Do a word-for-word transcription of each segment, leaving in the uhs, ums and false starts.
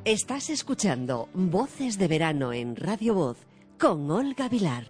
Estás escuchando Voces de Verano en Radio Voz con Olga Vilar.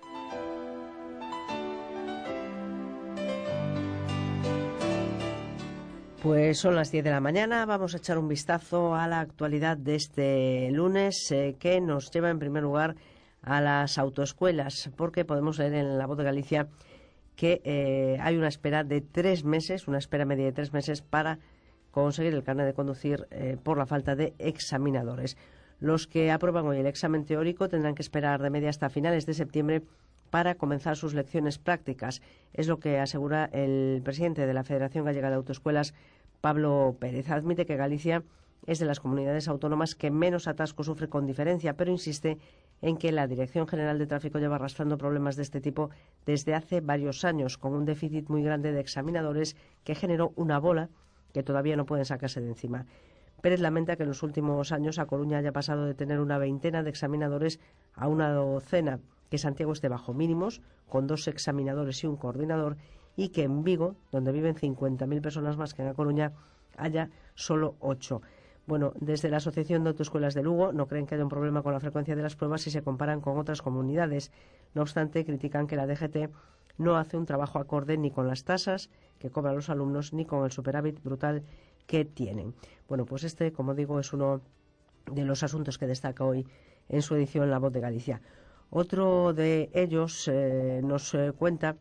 Pues son las diez de la mañana, vamos a echar un vistazo a la actualidad de este lunes eh, que nos lleva en primer lugar a las autoescuelas, porque podemos leer en La Voz de Galicia que eh, hay una espera de tres meses, una espera media de tres meses para conseguir el carnet de conducir eh, por la falta de examinadores. Los que aprueban hoy el examen teórico tendrán que esperar de media hasta finales de septiembre para comenzar sus lecciones prácticas. Es lo que asegura el presidente de la Federación Gallega de Autoescuelas, Pablo Pérez. Admite que Galicia es de las comunidades autónomas que menos atasco sufre con diferencia, pero insiste en que la Dirección General de Tráfico lleva arrastrando problemas de este tipo desde hace varios años, con un déficit muy grande de examinadores que generó una bola que todavía no pueden sacarse de encima. Pérez lamenta que en los últimos años A Coruña haya pasado de tener una veintena de examinadores a una docena, que Santiago esté bajo mínimos, con dos examinadores y un coordinador, y que en Vigo, donde viven cincuenta mil personas más que en A Coruña, haya solo ocho. Bueno, desde la Asociación de Autoescuelas de Lugo no creen que haya un problema con la frecuencia de las pruebas si se comparan con otras comunidades. No obstante, critican que la D G T no hace un trabajo acorde ni con las tasas que cobran los alumnos ni con el superávit brutal que tienen. Bueno, pues este, como digo, es uno de los asuntos que destaca hoy en su edición La Voz de Galicia. Otro de ellos eh, nos eh, cuenta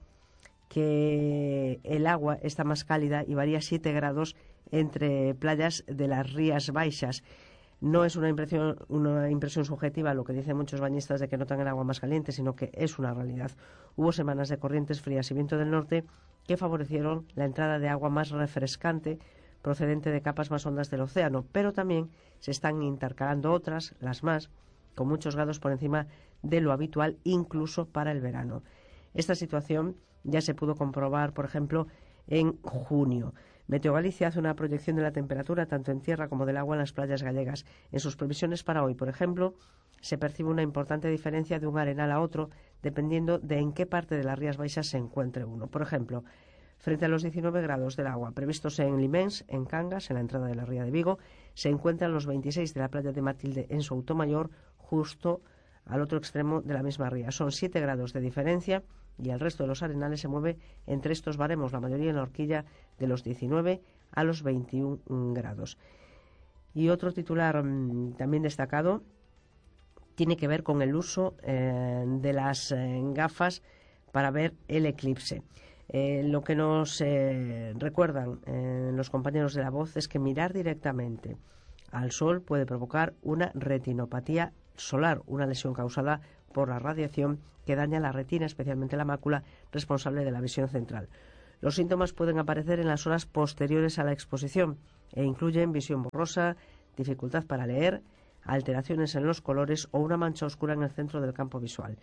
que el agua está más cálida y varía siete grados entre playas de las Rías Baixas. No es una impresión, una impresión subjetiva lo que dicen muchos bañistas de que notan el agua más caliente, sino que es una realidad. Hubo semanas de corrientes frías y viento del norte que favorecieron la entrada de agua más refrescante procedente de capas más hondas del océano, pero también se están intercalando otras, las más, con muchos grados por encima de lo habitual, incluso para el verano. Esta situación ya se pudo comprobar, por ejemplo, en junio. Meteo Galicia hace una proyección de la temperatura tanto en tierra como del agua en las playas gallegas. En sus previsiones para hoy, por ejemplo, se percibe una importante diferencia de un arenal a otro dependiendo de en qué parte de las Rías Baixas se encuentre uno. Por ejemplo, frente a los diecinueve grados del agua previstos en Limens, en Cangas, en la entrada de la ría de Vigo, se encuentran los veintiséis de la playa de Matilde en Soutomayor, justo al otro extremo de la misma ría. Son siete grados de diferencia y el resto de los arenales se mueve entre estos baremos, la mayoría en la horquilla de los diecinueve a los veintiún grados. Y otro titular mmm, también destacado tiene que ver con el uso eh, de las eh, gafas para ver el eclipse. Eh, lo que nos eh, recuerdan eh, los compañeros de La Voz es que mirar directamente al sol puede provocar una retinopatía solar, una lesión causada por la radiación que daña la retina, especialmente la mácula, responsable de la visión central. Los síntomas pueden aparecer en las horas posteriores a la exposición e incluyen visión borrosa, dificultad para leer, alteraciones en los colores o una mancha oscura en el centro del campo visual.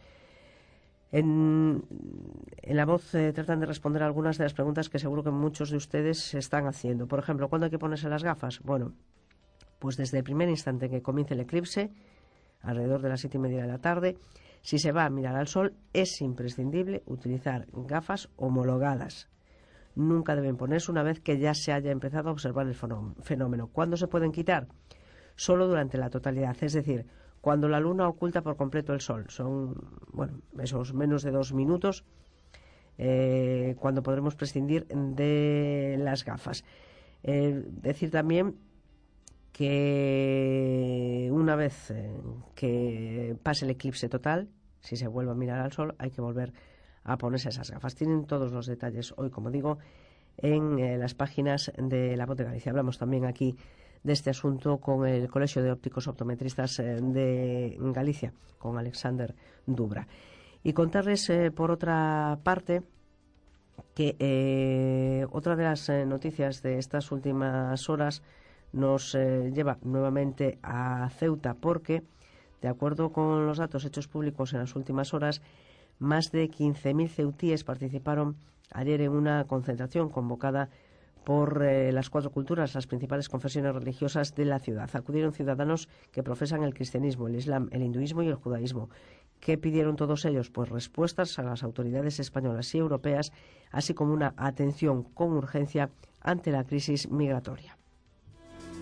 En, en La Voz eh, tratan de responder a algunas de las preguntas que seguro que muchos de ustedes se están haciendo. Por ejemplo, ¿cuándo hay que ponerse las gafas? Bueno, pues desde el primer instante en que comience el eclipse, alrededor de las siete y media de la tarde. Si se va a mirar al sol, es imprescindible utilizar gafas homologadas. Nunca deben ponerse una vez que ya se haya empezado a observar el fenómeno. ¿Cuándo se pueden quitar? Solo durante la totalidad, es decir, cuando la luna oculta por completo el sol. Son, bueno, esos menos de dos minutos eh, cuando podremos prescindir de las gafas. Eh, decir también que una vez eh, que pase el eclipse total, si se vuelve a mirar al sol, hay que volver a ponerse esas gafas. Tienen todos los detalles hoy, como digo, en eh, las páginas de La Voz de Galicia. Hablamos también aquí de este asunto con el Colegio de Ópticos Optometristas eh, de Galicia, con Alexander Dubra. Y contarles, eh, por otra parte, que eh, otra de las eh, noticias de estas últimas horas nos eh, lleva nuevamente a Ceuta, porque, de acuerdo con los datos hechos públicos en las últimas horas, más de quince mil ceutíes participaron ayer en una concentración convocada por eh, las cuatro culturas, las principales confesiones religiosas de la ciudad. Acudieron ciudadanos que profesan el cristianismo, el islam, el hinduismo y el judaísmo. ¿Qué pidieron todos ellos? Pues respuestas a las autoridades españolas y europeas, así como una atención con urgencia ante la crisis migratoria.